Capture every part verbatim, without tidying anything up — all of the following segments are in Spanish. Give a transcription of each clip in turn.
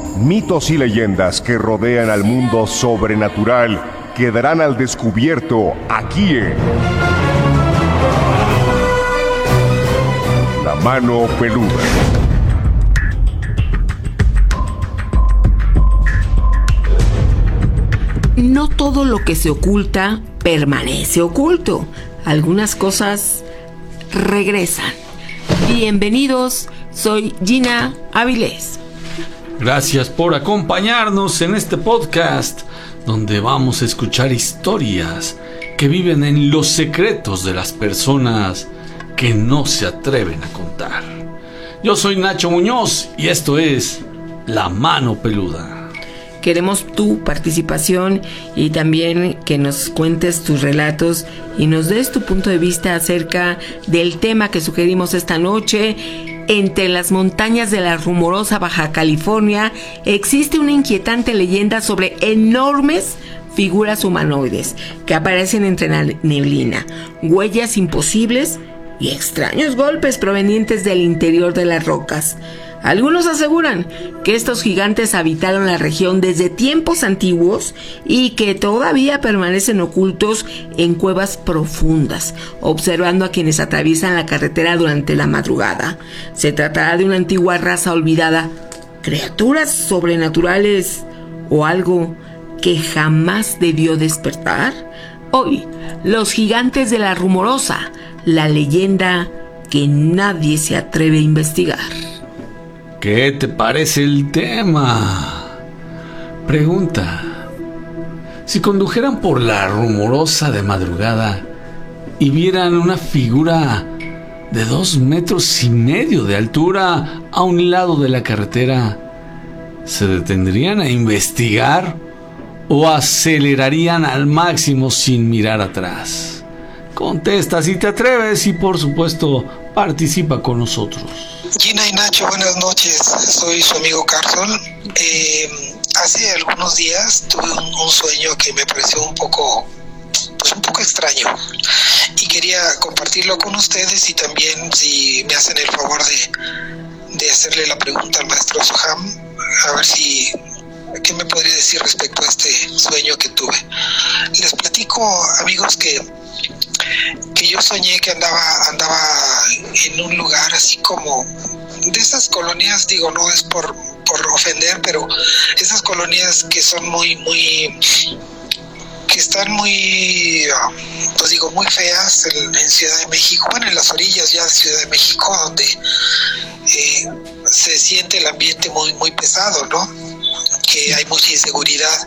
Mitos y leyendas que rodean al mundo sobrenatural quedarán al descubierto aquí en La Mano Peluda. No todo lo que se oculta permanece oculto. Algunas cosas regresan. Bienvenidos, soy Gina Avilés. Gracias por acompañarnos en este podcast, donde vamos a escuchar historias que viven en los secretos de las personas que no se atreven a contar. Yo soy Nacho Muñoz y esto es La Mano Peluda. Queremos tu participación y también que nos cuentes tus relatos y nos des tu punto de vista acerca del tema que sugerimos esta noche. Entre las montañas de la rumorosa Baja California existe una inquietante leyenda sobre enormes figuras humanoides que aparecen entre la neblina, huellas imposibles y extraños golpes provenientes del interior de las rocas. Algunos aseguran que estos gigantes habitaron la región desde tiempos antiguos y que todavía permanecen ocultos en cuevas profundas, observando a quienes atraviesan la carretera durante la madrugada. ¿Se tratará de una antigua raza olvidada, criaturas sobrenaturales o algo que jamás debió despertar? Hoy, los gigantes de la rumorosa, la leyenda que nadie se atreve a investigar. ¿Qué te parece el tema? Pregunta: si condujeran por la rumorosa de madrugada y vieran una figura de dos metros y medio de altura a un lado de la carretera, ¿se detendrían a investigar o acelerarían al máximo sin mirar atrás? Contesta si te atreves y, por supuesto, participa con nosotros. Gina y Nacho, buenas noches. Soy su amigo Carson. Eh, hace algunos días tuve un, un sueño que me pareció un poco, pues un poco extraño y quería compartirlo con ustedes y también si me hacen el favor de, de hacerle la pregunta al maestro Soham, a ver si qué me podría decir respecto a este sueño que tuve. Les platico, amigos, que que yo soñé que andaba andaba en un lugar así como de esas colonias, digo, no es por, por ofender, pero esas colonias que son muy, muy, que están muy, pues digo, muy feas en, en Ciudad de México, bueno, en las orillas ya de Ciudad de México, donde eh, se siente el ambiente muy, muy pesado, ¿no? Que hay mucha inseguridad.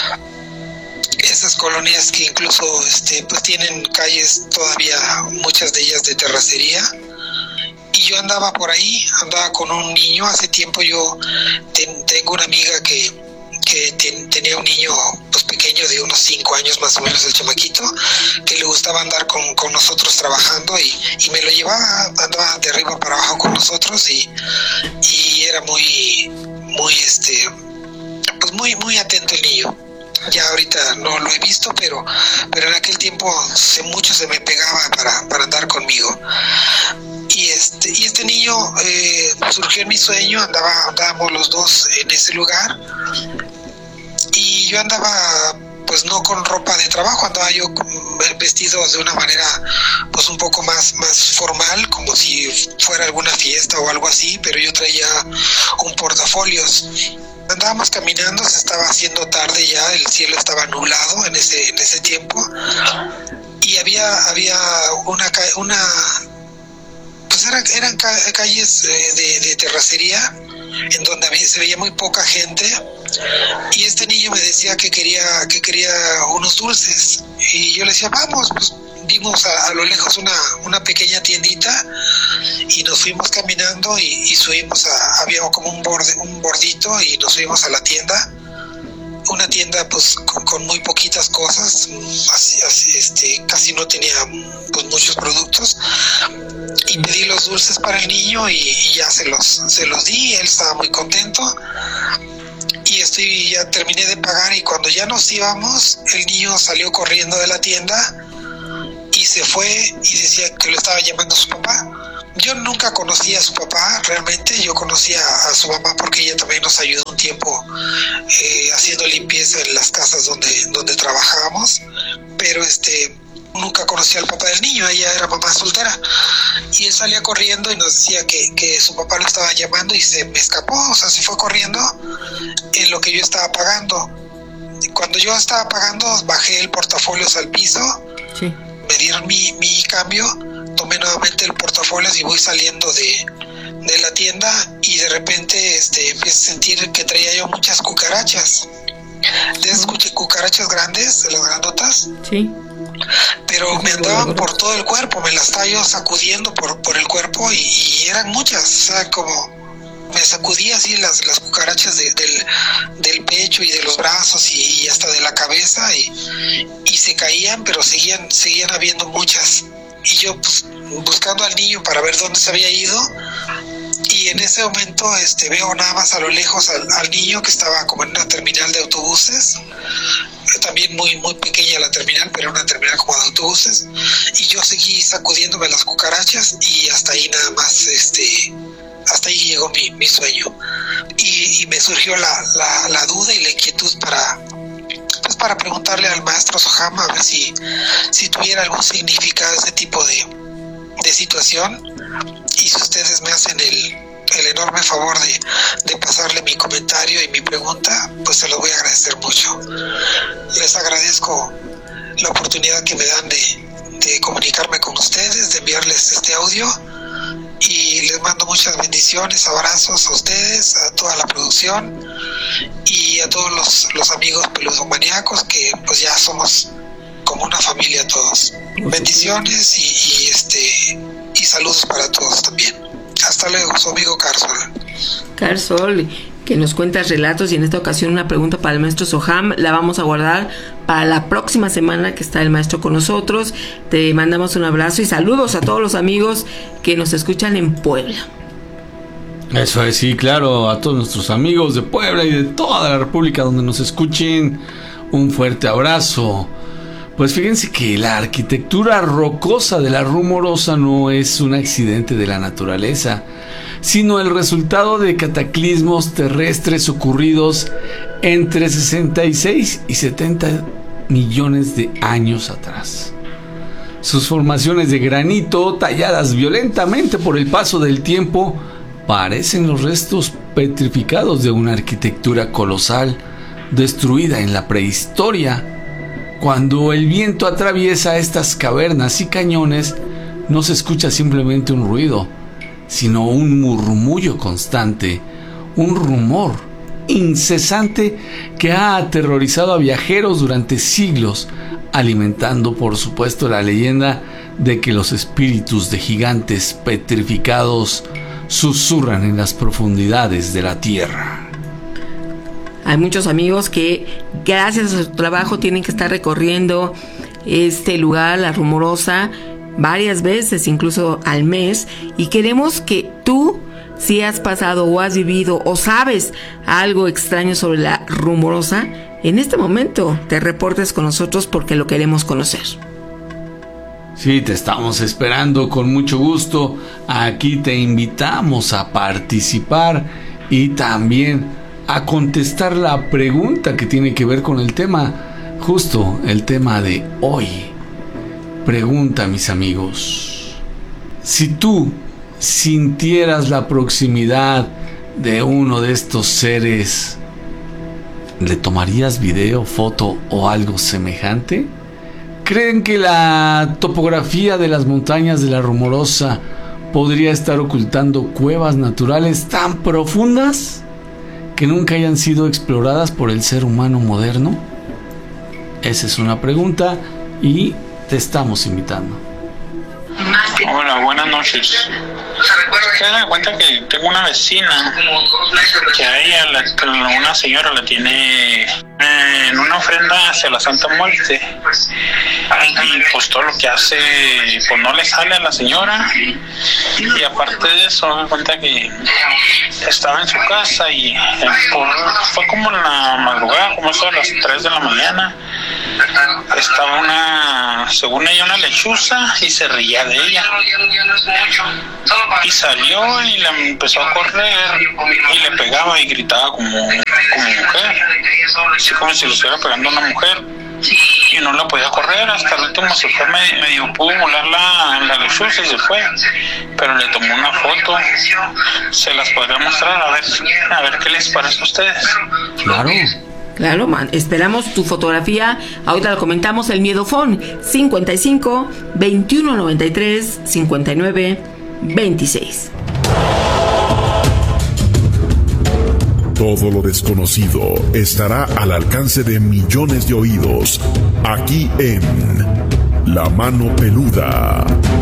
Esas colonias que incluso este, pues tienen calles todavía, muchas de ellas de terracería. Y yo andaba por ahí, andaba con un niño. Hace tiempo yo ten, tengo una amiga que, que ten, tenía un niño pues pequeño de unos cinco años más o menos, el chamaquito, que le gustaba andar con, con nosotros trabajando y, y me lo llevaba, andaba de arriba para abajo con nosotros y, y era muy, muy, este, pues muy, muy atento el niño. Ya ahorita no lo he visto, pero pero en aquel tiempo se, mucho se me pegaba para, para andar conmigo. Y este y este niño eh, surgió en mi sueño, andaba andábamos los dos en ese lugar y yo andaba pues no con ropa de trabajo, andaba yo vestido de una manera pues un poco más, más formal, como si fuera alguna fiesta o algo así, pero yo traía un portafolios. Andábamos caminando, se estaba haciendo tarde ya, el cielo estaba nublado en ese en ese tiempo y había había una una pues eran eran calles de, de terracería en donde había, se veía muy poca gente y este niño me decía que quería que quería unos dulces y yo le decía vamos, pues vimos a, a lo lejos una una pequeña tiendita y nos fuimos caminando y, y subimos a, había como un borde, un bordito y nos subimos a la tienda, una tienda pues con, con muy poquitas cosas, así, así, este, casi no tenía pues muchos productos y pedí los dulces para el niño y, y ya se los, se los di, él estaba muy contento y estoy, ya terminé de pagar y cuando ya nos íbamos, el niño salió corriendo de la tienda y se fue y decía que lo estaba llamando a su papá. Yo nunca conocí a su papá realmente, yo conocía a su mamá porque ella también nos ayudó un tiempo haciendo limpieza en las casas donde, donde trabajábamos, pero este nunca conocí al papá del niño, ella era mamá soltera, y él salía corriendo y nos decía que, que su papá lo estaba llamando y se me escapó, o sea, se fue corriendo en lo que yo estaba pagando. Cuando yo estaba pagando, bajé el portafolio al piso, sí. Me dieron mi, mi cambio, tomé nuevamente el portafolio y voy saliendo de, de la tienda, y de repente este, empiezo a sentir que traía yo muchas cucarachas. ¿De esas cucarachas grandes, de las grandotas? Sí. Pero me andaban por todo el cuerpo, me las estaba yo sacudiendo por, por el cuerpo, y, y eran muchas, o sea, como me sacudía así las, las cucarachas de, del, del pecho y de los brazos y, y hasta de la cabeza, y, y se caían, pero seguían, seguían habiendo muchas. Y yo pues buscando al niño para ver dónde se había ido, y en ese momento este, veo nada más a lo lejos al, al niño que estaba como en una terminal de autobuses, también muy muy pequeña la terminal, pero una terminal como de autobuses, y yo seguí sacudiéndome las cucarachas, y hasta ahí nada más, este, hasta ahí llegó mi, mi sueño, y, y me surgió la, la, la duda y la inquietud para pues para preguntarle al maestro Soham a ver si, si tuviera algún significado ese tipo de, de situación, y si ustedes me hacen el, el enorme favor de, de pasarle mi comentario y mi pregunta, pues se los voy a agradecer mucho. Les agradezco la oportunidad que me dan de, de comunicarme con ustedes, de enviarles este audio, y les mando muchas bendiciones, abrazos a ustedes, a toda la producción y a todos los, los amigos peludomaníacos, que pues ya somos como una familia todos. Bendiciones y, y este y saludos para todos también. Hasta luego, su amigo Carsol. Carsol, que nos cuentas relatos, y en esta ocasión una pregunta para el maestro Soham. La vamos a guardar para la próxima semana que está el maestro con nosotros. Te mandamos un abrazo y saludos a todos los amigos que nos escuchan en Puebla. Eso es, sí, claro, a todos nuestros amigos de Puebla y de toda la República donde nos escuchen, un fuerte abrazo. Pues fíjense que la arquitectura rocosa de la Rumorosa no es un accidente de la naturaleza, sino el resultado de cataclismos terrestres ocurridos entre sesenta y seis y setenta millones de años atrás. Sus formaciones de granito, talladas violentamente por el paso del tiempo, parecen los restos petrificados de una arquitectura colosal destruida en la prehistoria. Cuando el viento atraviesa estas cavernas y cañones, no se escucha simplemente un ruido, sino un murmullo constante, un rumor incesante que ha aterrorizado a viajeros durante siglos, alimentando por supuesto la leyenda de que los espíritus de gigantes petrificados susurran en las profundidades de la tierra. Hay muchos amigos que gracias a su trabajo tienen que estar recorriendo este lugar, la Rumorosa, varias veces, incluso al mes, y queremos que tú, si has pasado o has vivido o sabes algo extraño sobre la Rumorosa, en este momento te reportes con nosotros porque lo queremos conocer. Sí, te estamos esperando con mucho gusto. Aquí te invitamos a participar y también a contestar la pregunta que tiene que ver con el tema, justo el tema de hoy. Pregunta, mis amigos: si tú sintieras la proximidad de uno de estos seres, ¿le tomarías video, foto o algo semejante? ¿Creen que la topografía de las montañas de la Rumorosa podría estar ocultando cuevas naturales tan profundas que nunca hayan sido exploradas por el ser humano moderno? Esa es una pregunta y te estamos invitando. Hola, buenas noches. Se da cuenta que tengo una vecina que a ella, la, una señora la tiene eh, en una ofrenda hacia la Santa Muerte, y pues todo lo que hace pues no le sale a la señora, y aparte de eso me cuenta que estaba en su casa y eh, por, fue como en la madrugada, como eso a las tres de la mañana, estaba una, según ella, una lechuza y se reía de ella, y salió y le empezó a correr y le pegaba y gritaba como, como mujer. así como si lo estuviera pegando a una mujer, y no la podía correr. Hasta el último se fue, medio, medio pudo volar la, la lechuza y se fue, pero le tomó una foto, se las podría mostrar, a ver, a ver qué les parece a ustedes. Claro. Claro, man, esperamos tu fotografía. Ahorita lo comentamos. El Miedofón cincuenta y cinco, veintiuno noventa y tres, cincuenta y nueve, veintiséis. Todo lo desconocido estará al alcance de millones de oídos, aquí en La Mano Peluda.